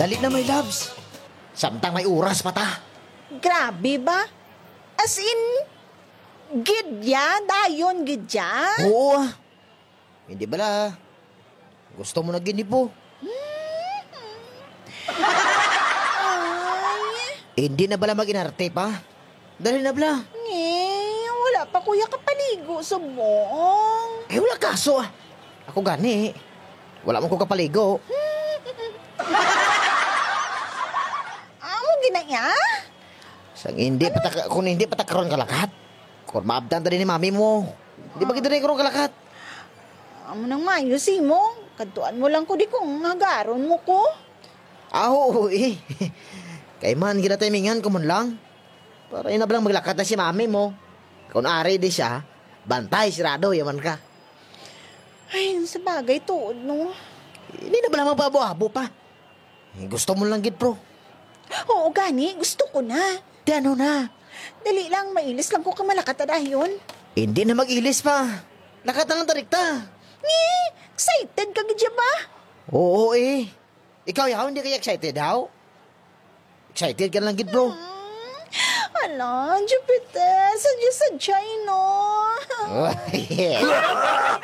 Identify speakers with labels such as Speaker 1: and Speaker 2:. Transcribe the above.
Speaker 1: Dali na, my loves. Samtang may oras pa ta.
Speaker 2: Grabe ba? As in, gidya? Dayon gidya?
Speaker 1: Oo ah. Hindi bala. Gusto mo na gini po.
Speaker 2: Ay,
Speaker 1: Hindi na bala mag-inarte pa. Dali na bala.
Speaker 2: wala pa kuya kapaligo subong.
Speaker 1: Eh, wala kaso ah. Ako gani. Wala mo ko kapaligo.
Speaker 2: Amo ginaya?
Speaker 1: Kung hindi patakaroon kalakat. Kung maabdan tadi ni mami mo. Di ba kita na karoon kalakat?
Speaker 2: Amo nang mayo si mo. Kadtuan mo lang ko di kong hagaron mo ko.
Speaker 1: Oo eh. Kay man, ginatimingan ko man lang. Para ina lang maglakat na si mami mo. Kung ari di siya, bantay, sirado, yaman ka.
Speaker 2: Ay, sa bagay tuod no.
Speaker 1: Hindi na bala magbabuhabo pa. Gusto mo lang gid, bro.
Speaker 2: Oo gani, gusto ko na.
Speaker 1: Di ano na.
Speaker 2: Dali lang, mailis lang ko kamalakat na dayon.
Speaker 1: Hindi na mag-ilis pa. Lakat na lang tarikta.
Speaker 2: Excited ka gidya ba?
Speaker 1: Oo eh. Ikaw yaw, hindi kaya excited yaw? Excited ka lang gid, bro.
Speaker 2: Ala, Jupiter, sadya-sadya no.
Speaker 1: Oh, yeah.